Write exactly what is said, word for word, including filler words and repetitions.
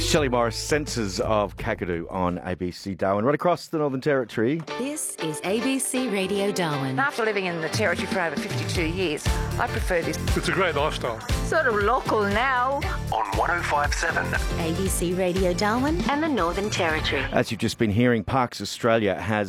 Shelley Morris, Senses of Kakadu on A B C Darwin, right across the Northern Territory. This is A B C Radio Darwin. After living in the Territory for over fifty-two years, I prefer this. It's a great lifestyle. Sort of local now. On one oh five point seven. A B C Radio Darwin and the Northern Territory. As you've just been hearing, Parks Australia has